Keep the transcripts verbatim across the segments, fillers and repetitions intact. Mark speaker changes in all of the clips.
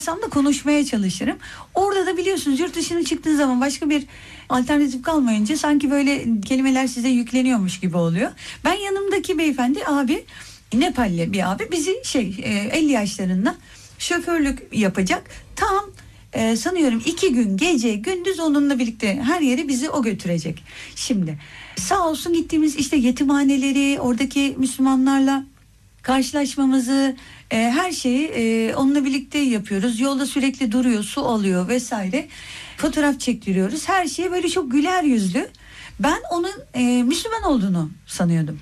Speaker 1: da konuşmaya çalışırım. Orada da biliyorsunuz yurt dışına çıktığın zaman başka bir alternatif kalmayınca sanki böyle kelimeler size yükleniyormuş gibi oluyor. Ben yanımdaki beyefendi abi, Nepalli bir abi, bizi şey elli yaşlarında şoförlük yapacak. Tam e, sanıyorum iki gün gece gündüz onunla birlikte her yere bizi o götürecek. Şimdi sağ olsun gittiğimiz işte yetimhaneleri, oradaki Müslümanlarla karşılaşmamızı, e, her şeyi e, onunla birlikte yapıyoruz. Yolda sürekli duruyor, su alıyor vesaire. Fotoğraf çektiriyoruz. Her şeye böyle çok güler yüzlü. Ben onun e, Müslüman olduğunu sanıyordum.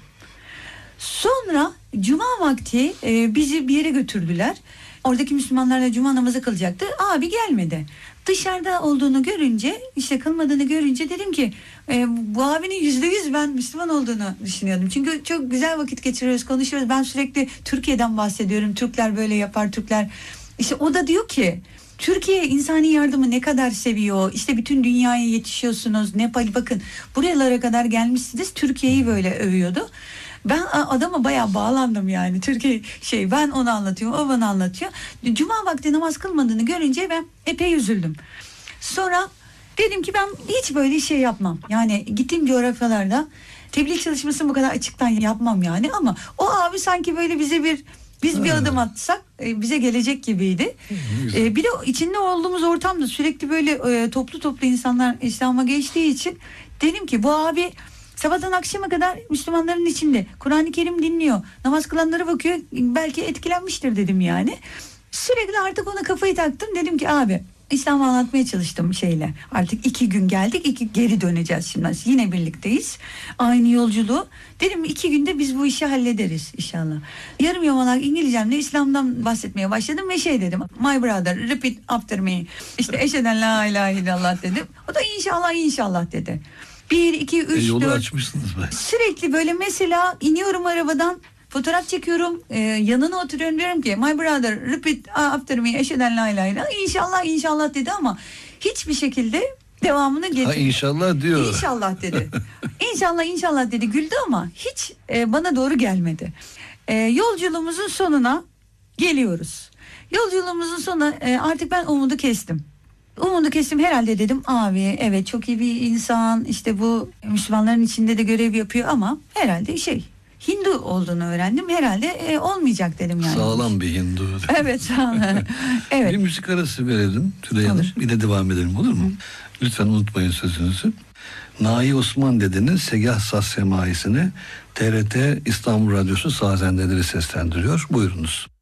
Speaker 1: Sonra cuma vakti e, bizi bir yere götürdüler. Oradaki Müslümanlarla cuma namazı kılacaktı. Abi gelmedi. Dışarıda olduğunu görünce, işte kılmadığını görünce dedim ki e, bu abinin yüzde yüz ben Müslüman olduğunu düşünüyordum. Çünkü çok güzel vakit geçiriyoruz, konuşuyoruz. Ben sürekli Türkiye'den bahsediyorum. Türkler böyle yapar, Türkler. İşte o da diyor ki Türkiye insani yardımı ne kadar seviyor. İşte bütün dünyaya yetişiyorsunuz. Nepal, bakın buralara kadar gelmişsiniz. Türkiye'yi böyle övüyordu. Ben adama bayağı bağlandım yani. Türkiye şey, ben onu anlatıyorum, o bana anlatıyor. Cuma vakti namaz kılmadığını görünce ben epey üzüldüm. Sonra dedim ki ben hiç böyle şey yapmam. Yani gittiğim coğrafyalarda tebliğ çalışmasını bu kadar açıktan yapmam yani. Ama o abi sanki böyle bize bir biz bir adım atsak bize gelecek gibiydi. Ee, bir de içinde olduğumuz ortamda sürekli böyle e, toplu toplu insanlar İslam'a geçtiği için dedim ki bu abi sabahtan akşama kadar Müslümanların içinde Kur'an-ı Kerim dinliyor, namaz kılanlara bakıyor, belki etkilenmiştir dedim yani. Sürekli artık ona kafayı taktım, dedim ki abi İslam'ı anlatmaya çalıştım şeyle. Artık iki gün geldik, iki geri döneceğiz şimdi. Yine birlikteyiz. Aynı yolculuğu. Dedim iki günde biz bu işi hallederiz inşallah. Yarım yamalak İngilizcemle İslam'dan bahsetmeye başladım ve şey dedim. My brother, repeat after me. İşte eşheden la ilahe illallah dedim. O da inşallah inşallah dedi. Bir, iki, üç,
Speaker 2: e, yolu
Speaker 1: dört.
Speaker 2: açmışsınız be.
Speaker 1: Sürekli böyle mesela iniyorum arabadan, fotoğraf çekiyorum, e, yanına oturuyorum, diyorum ki my brother repeat after me eşheden la ilahe illallah. İnşallah inşallah dedi ama hiçbir şekilde devamını getirdi.
Speaker 2: Ha, inşallah diyor.
Speaker 1: İnşallah dedi. İnşallah inşallah dedi, güldü ama hiç e, bana doğru gelmedi. E, yolculuğumuzun sonuna geliyoruz. Yolculuğumuzun sonuna e, artık ben umudu kestim. Umudu kestim herhalde, dedim abi evet çok iyi bir insan, işte bu Müslümanların içinde de görev yapıyor ama herhalde şey Hindu olduğunu öğrendim, herhalde e, olmayacak dedim yani.
Speaker 2: Sağlam bir Hindu.
Speaker 1: Evet sağlam. Evet.
Speaker 2: Bir müzik arası verelim Tülay Hanım, bir de devam edelim, olur mu? Hı. Lütfen unutmayın sözünüzü. Nahi Osman Dede'nin Segah Saz Semaisini T R T İstanbul Radyosu sazendeleri seslendiriyor. Buyurunuz.